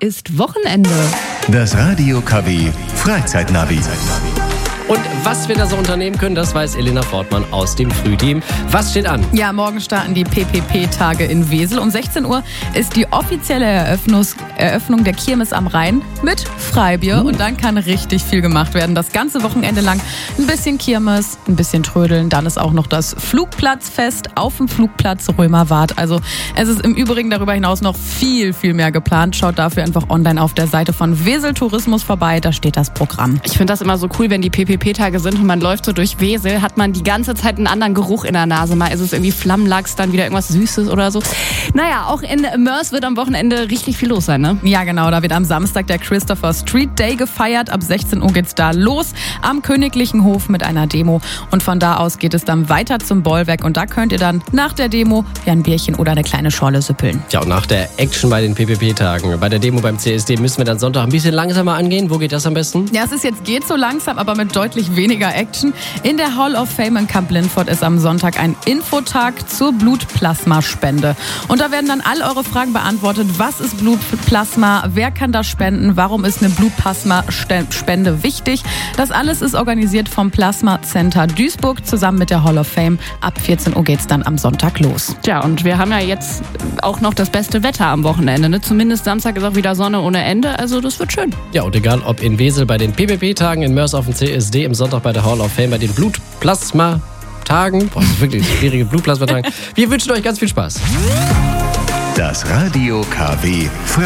ist Wochenende. Das Radio KW Freizeitnavi. Und was wir da so unternehmen können, das weiß Elena Fortmann aus dem Frühteam. Was steht an? Ja, morgen starten die PPP-Tage in Wesel. Um 16 Uhr ist die offizielle Eröffnung der Kirmes am Rhein mit Freibier. Und dann kann richtig viel gemacht werden. Das ganze Wochenende lang ein bisschen Kirmes, ein bisschen Trödeln. Dann ist auch noch das Flugplatzfest auf dem Flugplatz Römerwart. Also es ist im Übrigen darüber hinaus noch viel, viel mehr geplant. Schaut dafür einfach online auf der Seite von Wesel Tourismus vorbei. Da steht das Programm. Ich finde das immer so cool, wenn die PPP-Tage sind und man läuft so durch Wesel, hat man die ganze Zeit einen anderen Geruch in der Nase. Mal ist es irgendwie Flammlachs, dann wieder irgendwas Süßes oder so. Naja, auch in Mörs wird am Wochenende richtig viel los sein, ne? Ja, genau. Da wird am Samstag der Christopher Street Day gefeiert. Ab 16 Uhr geht's da los am Königlichen Hof mit einer Demo. Und von da aus geht es dann weiter zum Bollwerk. Und da könnt ihr dann nach der Demo ja ein Bierchen oder eine kleine Schorle süppeln. Ja, und nach der Action bei den PPP-Tagen, bei der Demo beim CSD, müssen wir dann Sonntag ein bisschen langsamer angehen. Wo geht das am besten? Ja, geht so langsam, aber mit deutlich weniger Action. In der Hall of Fame in Camp Lindford ist am Sonntag ein Infotag zur Blutplasmaspende. Und da werden dann all eure Fragen beantwortet. Was ist Blutplasma? Wer kann das spenden? Warum ist eine Blutplasmaspende wichtig? Das alles ist organisiert vom Plasma Center Duisburg zusammen mit der Hall of Fame. Ab 14 Uhr geht's dann am Sonntag los. Tja, und wir haben ja jetzt auch noch das beste Wetter am Wochenende, ne? Zumindest Samstag ist auch wieder Sonne ohne Ende, also das wird schön. Ja, und egal ob in Wesel bei den PPP-Tagen, in Mörs auf dem CSD, im Sonntag bei der Hall of Fame, bei den Blutplasma-Tagen, das ist wirklich schwierige Blutplasma-Tagen. Wir wünschen euch ganz viel Spaß. Das Radio KW